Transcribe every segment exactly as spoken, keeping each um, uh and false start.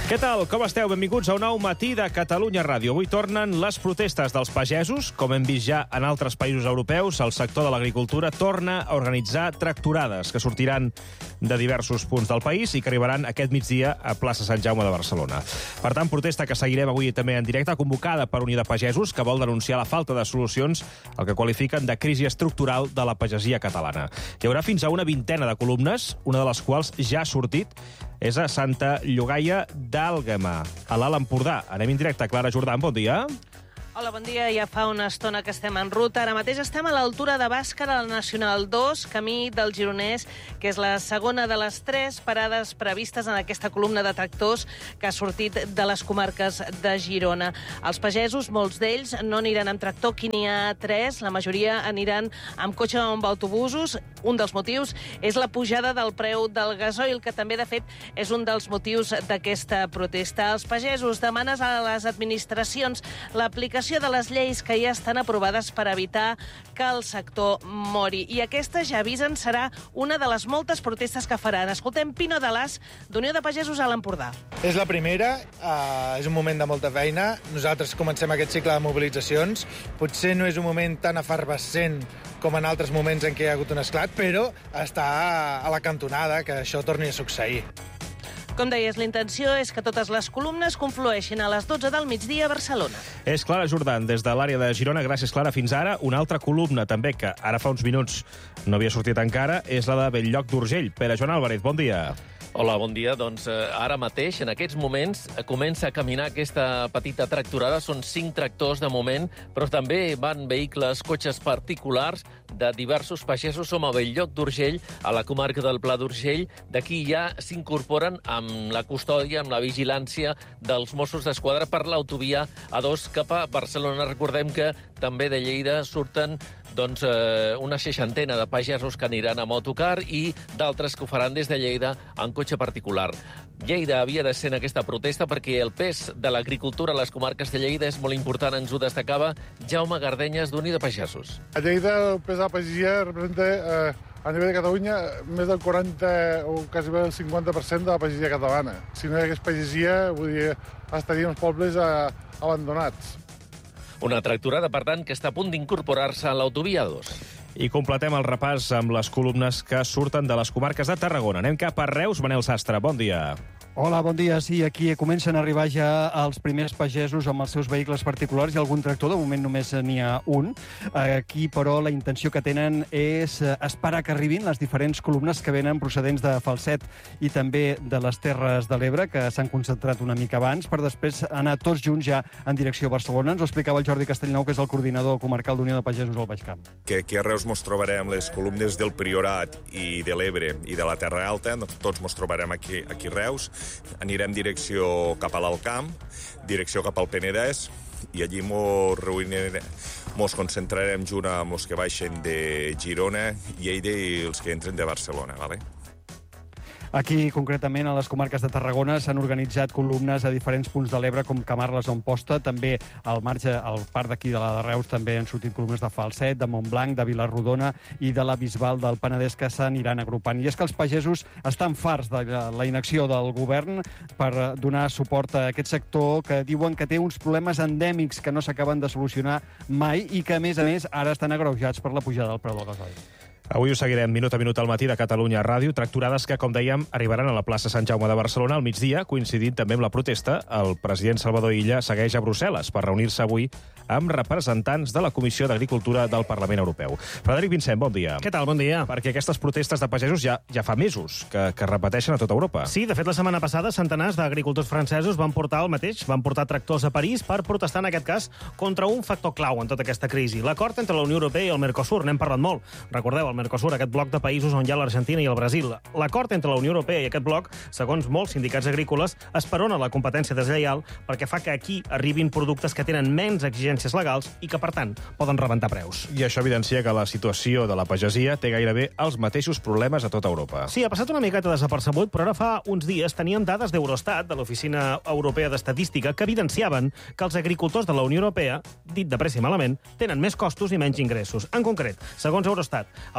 Què tal? Com esteu? Benvinguts a un nou matí de Catalunya Ràdio. Avui tornen les protestes dels pagesos. Com hem vist ja en altres països europeus, el sector de l'agricultura torna a organitzar tractorades que sortiran de diversos punts del país i que arribaran aquest migdia a plaça Sant Jaume de Barcelona. Per tant, protesta que seguirem avui també en directe, convocada per Unió de Pagesos, que vol denunciar la falta de solucions al que qualifiquen de crisi estructural de la pagesia catalana. Hi haurà fins a una vintena de columnes, una de les quals ja ha sortit, és a Santa Llogaia d'Àlguema, a l'Alt Empordà. Anem en directe. Clara Jordà, bon dia. Hola, bon dia. Ja fa una estona que estem en ruta. Ara mateix estem a l'altura de Bàscara, al Nacional dos, camí del Gironès, que és la segona de les tres parades previstes en aquesta columna de tractors que ha sortit de les comarques de Girona. Els pagesos, molts d'ells, no aniran amb tractor, aquí n'hi ha tres. La majoria aniran amb cotxe o amb autobusos. Un dels motius és la pujada del preu del gasoil, que també, de fet, és un dels motius d'aquesta protesta. Els pagesos demanen a les administracions l'aplicació de les lleis que ja estan aprovades per evitar que el sector mori. I aquesta, ja avisen, serà una de les moltes protestes que faran. Escoltem Pino Dalàs, d'Unió de Pagesos a l'Empordà. És la primera, uh, és un moment de molta feina. Nosaltres comencem aquest cicle de mobilitzacions. Potser no és un moment tan efervescent com en altres moments en què hi ha hagut un esclat, però està a la cantonada que això torni a succeir. Com deies, la intenció és que totes les columnes conflueixin a les dotze del migdia a Barcelona. És Clara Jordan, des de l'àrea de Girona. Gràcies, Clara. Fins ara, una altra columna, també, que ara fa uns minuts no havia sortit encara, és la de Bell-lloc d'Urgell. Pere Joan Álvarez, bon dia. Hola, bon dia. Doncs eh, ara mateix, en aquests moments, eh, comença a caminar aquesta petita tractorada. Són cinc tractors de moment, però també van vehicles, cotxes particulars de diversos pagesos. Som a Bell-lloc d'Urgell, a la comarca del Pla d'Urgell. D'aquí ja s'incorporen amb la custòdia, amb la vigilància dels Mossos d'Esquadra per l'autovia A dos cap a Barcelona. Recordem que també de Lleida surten doncs, eh, una seixantena de pagesos que aniran amb autocar i d'altres que ho faran des de Lleida en cotxe particular. Lleida havia de ser en aquesta protesta perquè el pes de l'agricultura a les comarques de Lleida és molt important, ens ho destacava Jaume Gardenyes, d'Unió de Pagesos. A Lleida el pes de la pagesia representa eh, a nivell de Catalunya més del quaranta o quasi el cinquanta per cent de la pagesia catalana. Si no hi hagués pagesia, vull dir, estarien els pobles eh, abandonats. Una tractorada, per tant, que està a punt d'incorporar-se a l'autovia A dos. I completem el repàs amb les columnes que surten de les comarques de Tarragona. Anem cap a Reus. Manel Sastre, bon dia. Hola, bon dia. Sí, aquí comencen a arribar ja els primers pagesos amb els seus vehicles particulars i algun tractor. De moment només n'hi ha un. Aquí, però, la intenció que tenen és esperar que arribin les diferents columnes que venen procedents de Falset i també de les Terres de l'Ebre, que s'han concentrat una mica abans, per després anar tots junts ja en direcció a Barcelona. Ens ho explicava el Jordi Castellnou, que és el coordinador comarcal d'Unió de Pagesos al Baix Camp. Que aquí a Reus mos trobarem les columnes del Priorat i de l'Ebre i de la Terra Alta. Tots mos trobarem aquí, aquí a Reus. Anirem direcció cap a l'Alt Camp, direcció cap al Penedès, i allí mos reunirem, mos concentrarem junt amb els que baixen de Girona, Lleida i els que entren de Barcelona, ¿vale? Aquí, concretament, a les comarques de Tarragona, s'han organitzat columnes a diferents punts de l'Ebre, com Camarles o Amposta. També al marge, al parc d'aquí de la de Reus, també han sortit columnes de Falset, de Montblanc, de Vilarrodona i de la Bisbal del Penedès, que s'aniran agrupant. I és que els pagesos estan farts de la inacció del govern per donar suport a aquest sector, que diuen que té uns problemes endèmics que no s'acaben de solucionar mai i que, a més a més, ara estan agreujats per la pujada del preu del gasoil. Avui us seguirem minut a minut al matí de Catalunya Ràdio. Tractorades que, com dèiem, arribaran a la plaça Sant Jaume de Barcelona al migdia, coincidint també amb la protesta. El president Salvador Illa segueix a Brussel·les per reunir-se avui amb representants de la Comissió d'Agricultura del Parlament Europeu. Frederic Vincent, bon dia. Què tal? Bon dia. Perquè aquestes protestes de pagesos ja ja fa mesos que, que repeteixen a tota Europa. Sí, de fet, la setmana passada centenars d'agricultors francesos van portar el mateix, van portar tractors a París per protestar, en aquest cas, contra un factor clau en tota aquesta crisi, l'acord entre la Unió Europea i el Mercosur. N'hem parlat molt. Recordeu, el Mercosur, aquest bloc de països on hi ha l'Argentina i el Brasil. L'acord entre la Unió Europea i aquest bloc, segons molts sindicats agrícoles, esperona la competència deslleial perquè fa que aquí arribin productes que tenen menys exigències legals i que, per tant, poden rebentar preus. I això evidencia que la situació de la pagesia té gairebé els mateixos problemes a tota Europa. Sí, ha passat una miqueta desapercebut, però ara fa uns dies teníem dades d'Eurostat, de l'Oficina Europea d'Estadística, que evidenciaven que els agricultors de la Unió Europea, dit de pressa i malament, tenen més costos i menys ingressos. En concret, segons Eurostat, els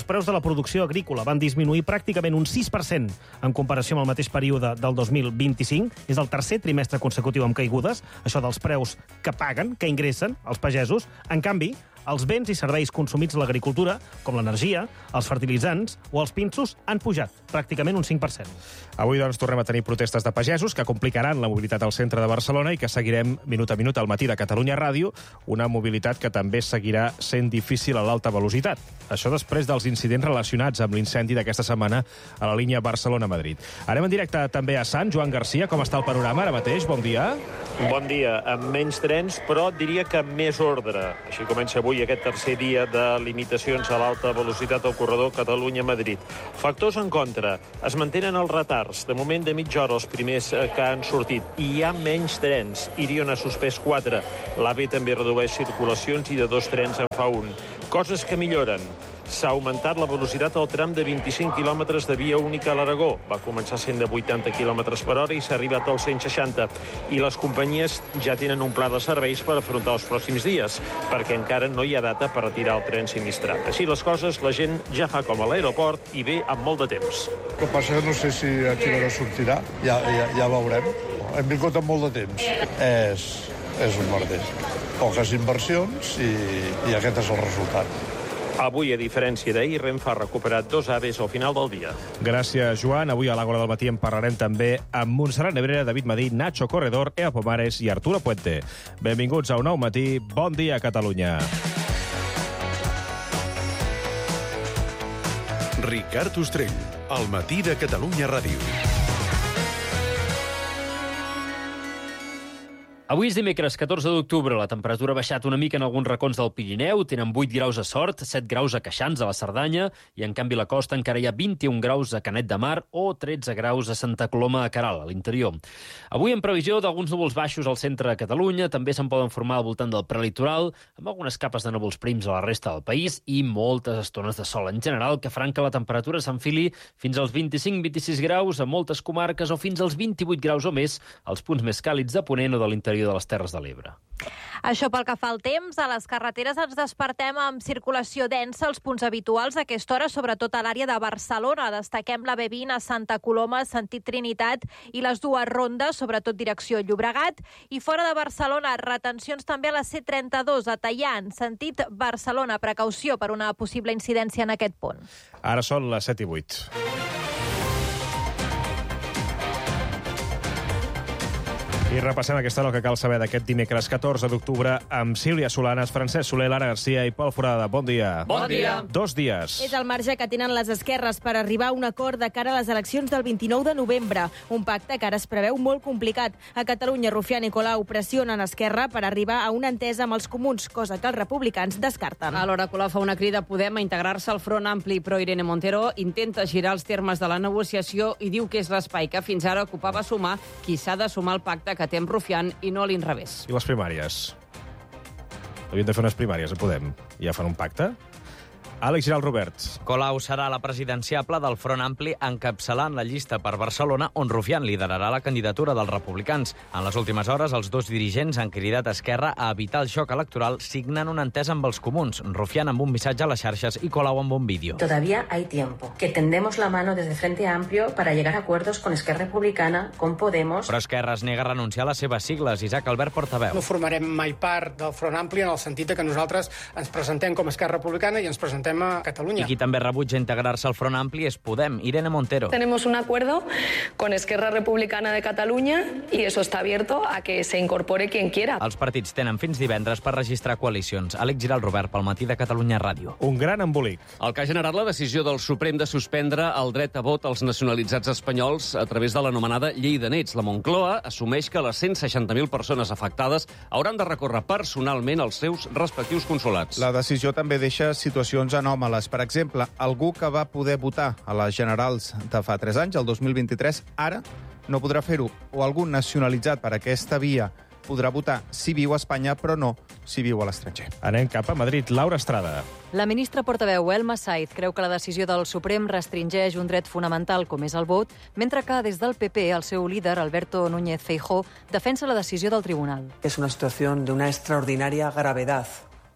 els preus de la producció agrícola van disminuir pràcticament un sis per cent en comparació amb el mateix període del dos mil vint-i-cinc. És el tercer trimestre consecutiu amb caigudes, això dels preus que paguen, que ingressen els pagesos. En canvi, els béns i serveis consumits a l'agricultura, com l'energia, els fertilitzants o els pinsos, han pujat pràcticament un cinc per cent. Avui, doncs, tornem a tenir protestes de pagesos que complicaran la mobilitat al centre de Barcelona i que seguirem minut a minut al matí de Catalunya Ràdio, una mobilitat que també seguirà sent difícil a l'alta velocitat. Això després dels incidents relacionats amb l'incendi d'aquesta setmana a la línia Barcelona-Madrid. Anem en directe també a Sant. Joan Garcia, com està el panorama ara mateix? Bon dia. Bon dia. Amb menys trens, però diria que amb més ordre. Així comença avui aquest tercer dia de limitacions a l'alta velocitat al corredor Catalunya-Madrid. Factors en contra. Es mantenen els retards. De moment, de mitja hora, els primers que han sortit. I hi ha menys trens. Irion ha suspès quatre. L'A V E també redueix circulacions i de dos trens en fa un. Coses que milloren. S'ha augmentat la velocitat al tram de vint-i-cinc quilòmetres de via única a l'Aragó. Va començar sent de vuitanta quilòmetres per hora i s'ha arribat als cent seixanta. I les companyies ja tenen un pla de serveis per afrontar els pròxims dies, perquè encara no hi ha data per retirar el tren sinistrat. Així les coses, la gent ja fa com a l'aeroport i ve amb molt de temps. El que passa que no sé si aquí no sortirà, ja, ja, ja veurem. Hem vingut amb molt de temps. És, és un merder. Poques inversions i, i aquest és el resultat. Avui, a diferència d'ahir, Renfe ha recuperat dos A V Es al final del dia. Gràcies, Joan. Avui a l'Àgora del matí en parlarem també amb Montserrat Nebrera, David Madí, Nacho Corredor, Eva Pomares i Arturo Puente. Benvinguts a un nou matí. Bon dia, Catalunya. Ricard Ostrell, al matí de Catalunya Ràdio. Avui és dimecres, catorze d'octubre. La temperatura ha baixat una mica en alguns racons del Pirineu. Tenen vuit graus a Sort, set graus a Queixans, a la Cerdanya, i en canvi a la costa encara hi ha vint-i-un graus a Canet de Mar o tretze graus a Santa Coloma a Queralt, a l'interior. Avui, en previsió d'alguns núvols baixos al centre de Catalunya, també se'n poden formar al voltant del prelitoral, amb algunes capes de núvols prims a la resta del país i moltes estones de sol en general, que faran que la temperatura s'enfili fins als vint-i-cinc vint-i-sis graus a moltes comarques o fins als vint-i-vuit graus o més als punts més càlids de Ponent o de l'interior de les Terres de l'Ebre. Això pel que fa al temps, a les carreteres ens despertem amb circulació densa als punts habituals a aquesta hora, sobretot a l'àrea de Barcelona. Destaquem la B vint a Santa Coloma, sentit Trinitat, i les dues rondes, sobretot direcció Llobregat. I fora de Barcelona, retencions també a la C trenta-dos a Teià, sentit Barcelona. Precaució per una possible incidència en aquest pont. Ara són les set i vuit. I repassem aquesta hora que cal saber d'aquest dimecres catorze d'octubre amb Sílvia Solanes, Francesc Soler, Lara Garcia i Pol Forada. Bon dia. Bon dia. Dos dies. És el marge que tenen les esquerres per arribar a un acord de cara a les eleccions del vint-i-nou de novembre. Un pacte que ara es preveu molt complicat. A Catalunya, Rufián i Colau pressionen Esquerra per arribar a una entesa amb els comuns, cosa que els republicans descarten. Alhora, Colau fa una crida a Podem a integrar-se al Front Ampli, però Irene Montero intenta girar els termes de la negociació i diu que és l'espai que fins ara ocupava sumar qui s'ha de sumar al pacte que té amb Rufián i no a l'inrevés. I les primàries? Havien de fer unes primàries, a Podem. Ja fan un pacte? Àlex Giral Robert. Colau serà la presidenciable del Front Ampli encapçalant la llista per Barcelona, on Rufián liderarà la candidatura dels republicans. En les últimes hores, els dos dirigents han cridat a Esquerra a evitar el xoc electoral signant una entesa amb els comuns. Rufián amb un missatge a les xarxes i Colau amb un vídeo. Todavía hay tiempo. Que tendemos la mano desde Frente Amplio para llegar a acuerdos con Esquerra Republicana, con Podemos... Però Esquerra es nega a renunciar a les seves sigles. Isaac Albert, portaveu. No formarem mai part del Front Ampli en el sentit que nosaltres ens presentem com a Esquerra Republicana i ens presentem a Catalunya. I qui també rebutja integrar-se al Front Ampli és Podem. Irene Montero. Tenemos un acuerdo con Esquerra Republicana de Catalunya y eso está abierto a que se incorpore quien quiera. Els partits tenen fins divendres per registrar coalicions. Àlex Giral Robert, pel matí de Catalunya Ràdio. Un gran embolic. El que ha generat la decisió del Suprem de suspendre el dret a vot als nacionalitzats espanyols a través de l'anomenada Llei de Nets. La Moncloa assumeix que les cent seixanta mil persones afectades hauran de recórrer personalment als seus respectius consolats. La decisió també deixa situacions anòmales. Per exemple, algú que va poder votar a les generals de fa tres anys, el dos mil vint-i-tres, ara no podrà fer-ho. O algun nacionalitzat per aquesta via podrà votar si viu a Espanya, però no si viu a l'estranger. Anem cap a Madrid. Laura Estrada. La ministra portaveu Elma Saiz creu que la decisió del Suprem restringeix un dret fonamental com és el vot, mentre que des del P P el seu líder, Alberto Núñez Feijóo, defensa la decisió del tribunal. És una situació d'una extraordinària gravetat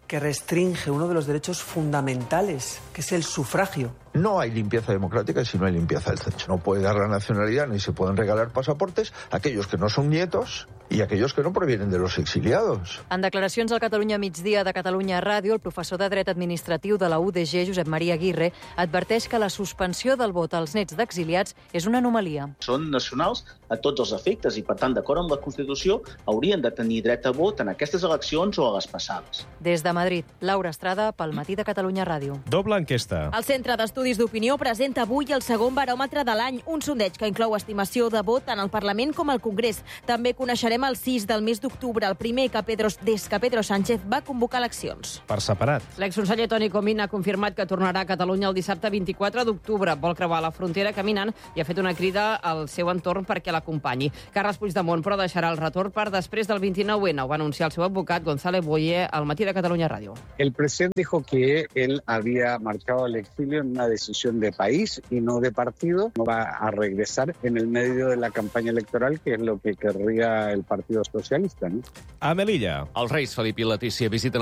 que restringe uno de los derechos fundamentales, que es el sufragio. No hay limpieza democrática si no hay limpieza del censo. No puede dar la nacionalidad ni se pueden regalar pasaportes a aquellos que no son nietos i aquells que no provienen de los exiliados. En declaracions al Catalunya Migdia de Catalunya Ràdio, el professor de dret administratiu de la U D G, Josep Maria Aguirre, adverteix que la suspensió del vot als nets d'exiliats és una anomalia. Són nacionals a tots els efectes i, per tant, d'acord amb la Constitució, haurien de tenir dret a vot en aquestes eleccions o a les passades. Des de Madrid, Laura Estrada, pel Matí de Catalunya Ràdio. Doble enquesta. El Centre d'Estudis d'Opinió presenta avui el segon baròmetre de l'any, un sondeig que inclou estimació de vot tant al Parlament com al Congrés. També coneixerem el sis del mes d'octubre, el primer que Pedro, des que Pedro Sánchez va convocar eleccions. Per separat. L'exconseller Toni Comín ha confirmat que tornarà a Catalunya el dissabte vint-i-quatre d'octubre. Vol creuar la frontera caminant i ha fet una crida al seu entorn perquè l'acompanyi. Carles Puigdemont, però, deixarà el retorn per després del vint-i-nou ene. Ho va anunciar el seu advocat, González Boye, al Matí de Catalunya Ràdio. El presidente dijo que él había marchado al exilio en una decisión de país y no de partido. No va a regresar en el medio de la campaña electoral, que es lo que querría el Partido Socialista, ¿no? A Melilla. Els reis Felip i Letícia visiten